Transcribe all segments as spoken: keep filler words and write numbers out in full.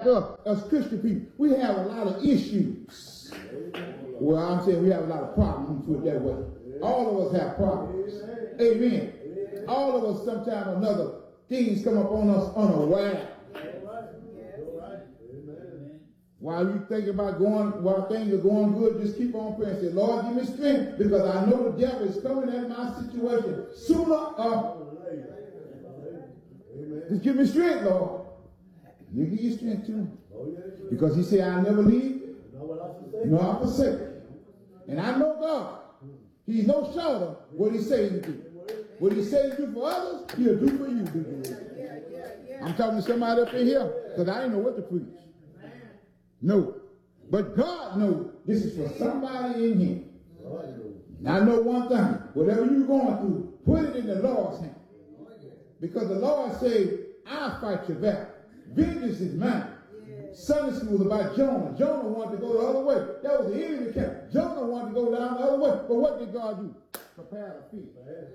us as Christian people, we have a lot of issues. Well, I'm saying we have a lot of problems, put it that way. All of us have problems. Amen. All of us, sometime or another, things come up on us unaware. While you think about going, while things are going good, just keep on praying. Say, Lord, give me strength, because I know the devil is coming at my situation sooner or later. Just give me strength, Lord. You give you strength too. Because he said, I'll never leave you, nor I'll forsake you. And I know God. He's no shorter what he says to do. What he says to do for others, he'll do for you. I'm talking to somebody up in here, because I didn't know what to preach. No. But God knows this is for somebody in here. And I know one thing. Whatever you're going through, put it in the Lord's hand. Because the Lord said, I'll fight your battle. Vengeance is mine. Sunday school was about Jonah. Jonah wanted to go the other way. That was the enemy camp. Jonah wanted to go down the other way. But what did God do? Prepare the feet.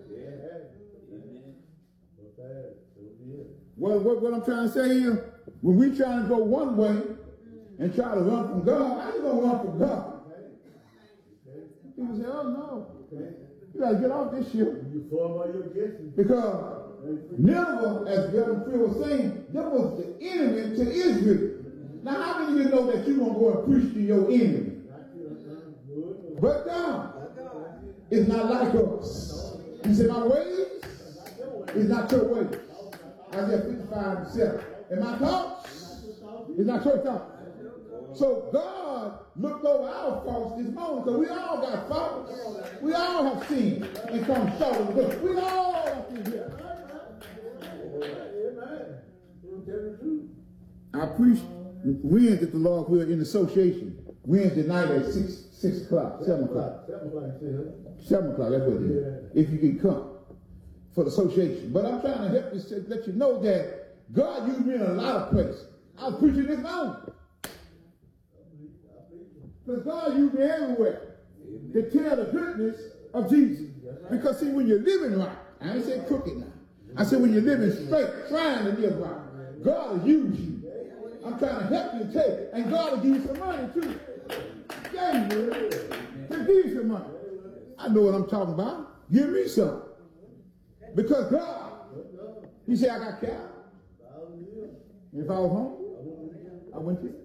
Well, what, what I'm trying to say here, when we trying to go one way and try to run from God, how you going to run from God? People say, oh no. You got to get off this ship. Because Nineveh, as Brother Phil was saying, that was the enemy to Israel. Now, how many of you know that you're going to go and preach to your enemy? But God is not like us. He said, my ways is not your ways. Isaiah fifty-five and seven. And my thoughts is not your thoughts. So God looked over our faults this morning, because we all got faults. We all have sinned and come short of the glory. We all have been here. I preached Wednesday at the Lord will in association. Wednesday night at six six o'clock, seven o'clock. Seven o'clock, that's what it is. If you can come for the association. But I'm trying to help you to let you know that God used me in a lot of places. I was preaching this mountain. Because God used me everywhere to tell the goodness of Jesus. Because see, when you're living right, I ain't say crooked now. I said when you're living straight, trying to live right, God will use you. I'm trying to help you tell you. And God will give you some money too. Yeah, to give you some money. I know what I'm talking about. Give me some. Because God, he said, I got cattle. If I was home, I went to it.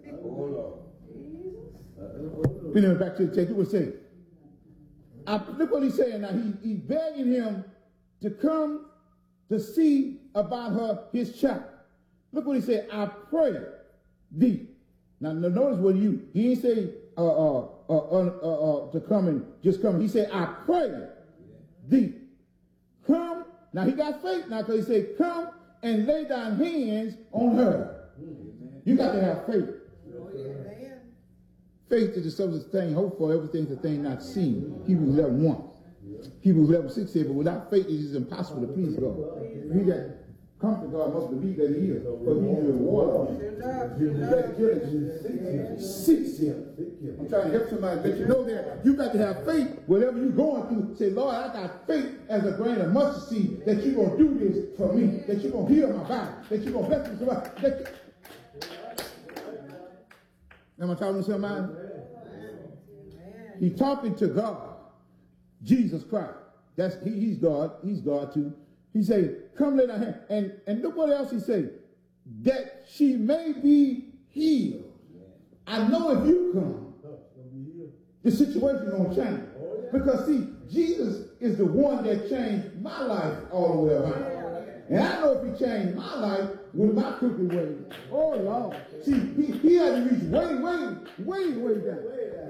Anyway, back to the text. It was saying, I, look what he's saying now. He, he's begging him to come to see about her, his child. Look what he said. I pray thee. Now, notice what you, he didn't say uh, uh, uh, uh, uh, to come and just come. He said, I pray thee. Come. Now, he got faith now, because he said, come and lay down hands on her. You got to have faith. Faith is the substance of thing hoped for, everything is the thing not seen. Hebrews eleven one. Hebrews eleven six said, but without faith it is impossible to please God. He that come to God must believe that he is, but he is the reward of him. Seeks him. I'm trying to help somebody let you know that you got to have faith whatever you're going through. Say, Lord, I got faith as a grain of mustard seed that you're going to do this for me, that you're going to heal my body, that you're going to bless me. That Am I talking to somebody? He's talking to God, Jesus Christ. That's he, he's God. He's God too. He said, "Come, let her hand." And and look what else he said: that she may be healed. I know if you come, the situation gonna change. Because see, Jesus is the one that changed my life all the way around. And I know if he changed my life with my crooked ways. Oh, Lord. See, he, he had to reach way, way, way, way down.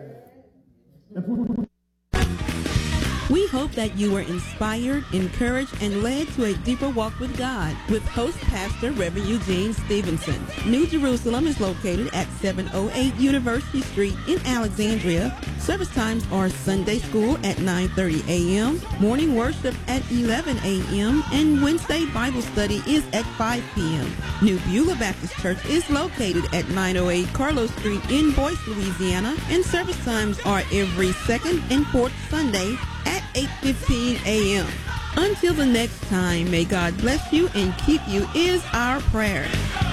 We hope that you were inspired, encouraged, and led to a deeper walk with God with host pastor Reverend Eugene Stevenson. New Jerusalem is located at seven oh eight University Street in Alexandria. Service times are Sunday school at nine thirty a.m., morning worship at eleven a.m., and Wednesday Bible study is at five p.m. New Beulah Baptist Church is located at nine oh eight Carlos Street in Boyce, Louisiana, and service times are every second and fourth Sunday at eight fifteen a.m. Until the next time, may God bless you and keep you is our prayer.